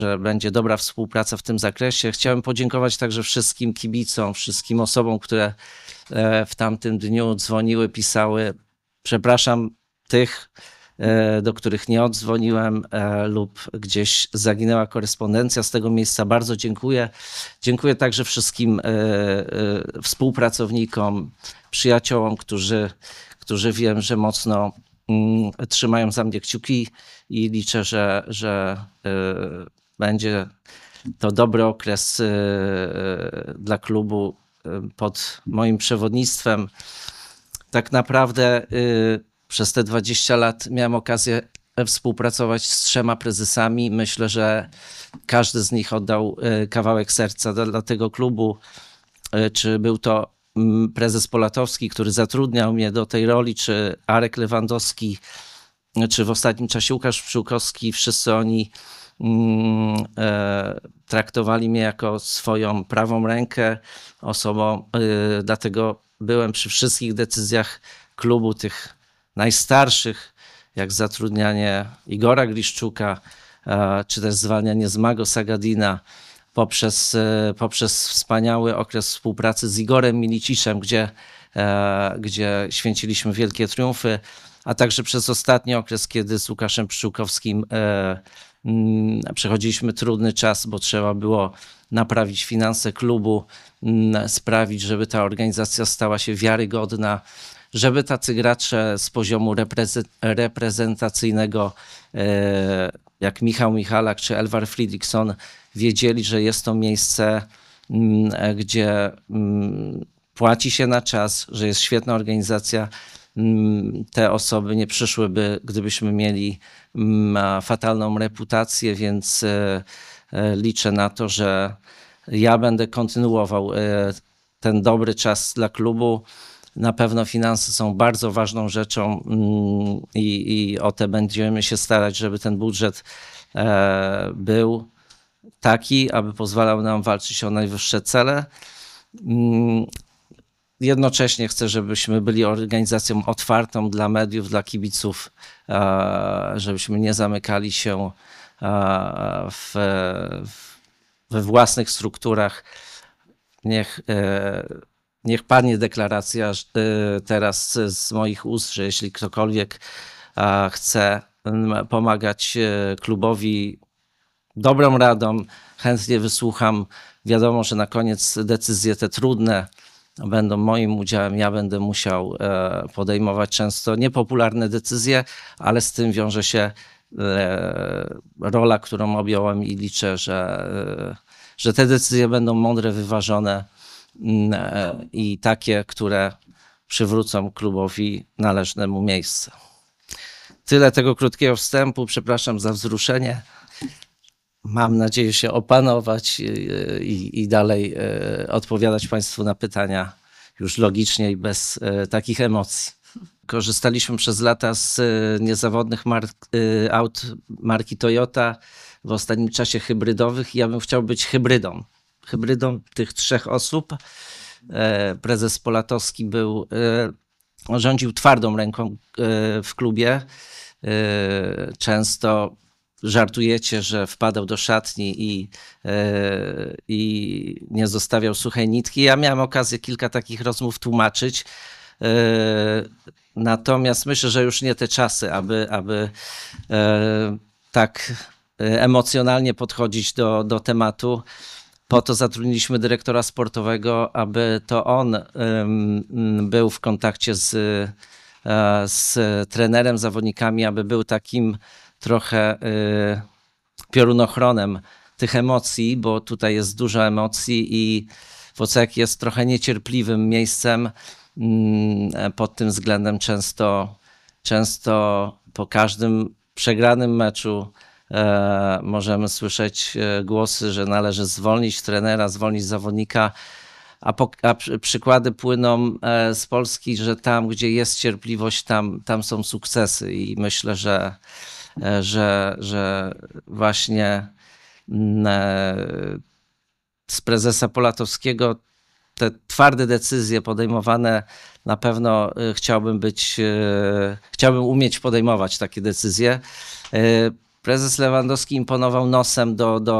że będzie dobra współpraca w tym zakresie. Chciałem podziękować także wszystkim kibicom, wszystkim osobom, które w tamtym dniu dzwoniły, pisały. Przepraszam tych, do których nie oddzwoniłem lub gdzieś zaginęła korespondencja. Z tego miejsca bardzo dziękuję. Dziękuję także wszystkim współpracownikom, przyjaciołom, którzy wiem, że mocno trzymają za mnie kciuki i liczę, że będzie to dobry okres dla klubu pod moim przewodnictwem. Tak naprawdę przez te 20 lat miałem okazję współpracować z 3 prezesami. Myślę, że każdy z nich oddał kawałek serca dla tego klubu. Czy był to prezes Polatowski, który zatrudniał mnie do tej roli, czy Arek Lewandowski, czy w ostatnim czasie Łukasz Pszczółkowski. Wszyscy oni traktowali mnie jako swoją prawą rękę osobą, dlatego byłem przy wszystkich decyzjach klubu, tych najstarszych, jak zatrudnianie Igora Gliszczuka, czy też zwalnianie Zmago Sagadina, poprzez wspaniały okres współpracy z Igorem Miliciszem, gdzie święciliśmy wielkie triumfy, a także przez ostatni okres, kiedy z Łukaszem Pszczółkowskim przechodziliśmy trudny czas, bo trzeba było naprawić finanse klubu, sprawić, żeby ta organizacja stała się wiarygodna, żeby tacy gracze z poziomu reprezentacyjnego jak Michał Michalak czy Elvar Fridriksson wiedzieli, że jest to miejsce, gdzie płaci się na czas, że jest świetna organizacja. Te osoby nie przyszłyby, gdybyśmy mieli fatalną reputację, więc liczę na to, że ja będę kontynuował ten dobry czas dla klubu. Na pewno finanse są bardzo ważną rzeczą i o te będziemy się starać, żeby ten budżet był taki, aby pozwalał nam walczyć o najwyższe cele. Jednocześnie chcę, żebyśmy byli organizacją otwartą dla mediów, dla kibiców, żebyśmy nie zamykali się we własnych strukturach. Niech padnie deklaracja teraz z moich ust, że jeśli ktokolwiek chce pomagać klubowi dobrą radą, chętnie wysłucham. Wiadomo, że na koniec decyzje te trudne będą moim udziałem. Ja będę musiał podejmować często niepopularne decyzje, ale z tym wiąże się rola, którą objąłem i liczę, że te decyzje będą mądre, wyważone i takie, które przywrócą klubowi należne mu miejsce. Tyle tego krótkiego wstępu. Przepraszam za wzruszenie. Mam nadzieję się opanować i dalej odpowiadać Państwu na pytania już logicznie i bez takich emocji. Korzystaliśmy przez lata z niezawodnych aut marki Toyota, w ostatnim czasie hybrydowych. Ja bym chciał być hybrydą tych 3 osób. Prezes Polatowski rządził twardą ręką w klubie. Często żartujecie, że wpadał do szatni i nie zostawiał suchej nitki. Ja miałem okazję kilka takich rozmów tłumaczyć. Natomiast myślę, że już nie te czasy, aby tak emocjonalnie podchodzić do tematu. Po to zatrudniliśmy dyrektora sportowego, aby to on był w kontakcie z trenerem, zawodnikami, aby był takim trochę piorunochronem tych emocji, bo tutaj jest dużo emocji i WOCEK jest trochę niecierpliwym miejscem. Pod tym względem często po każdym przegranym meczu możemy słyszeć głosy, że należy zwolnić trenera, zwolnić zawodnika, a przykłady płyną z Polski, że tam, gdzie jest cierpliwość, tam są sukcesy i myślę, że właśnie z prezesa Polatowskiego te twarde decyzje podejmowane na pewno chciałbym umieć podejmować takie decyzje. prezes Lewandowski imponował nosem do